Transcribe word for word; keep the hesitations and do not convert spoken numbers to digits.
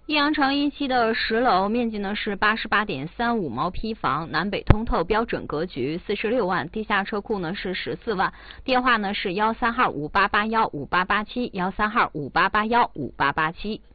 益阳城一期的十楼，面积呢是八十八点三五毛坯房，南北通透，标准格局，四十六万，地下车库呢是十四万，电话呢是幺三号五八八幺五八八七，幺三号五八八幺五八八七。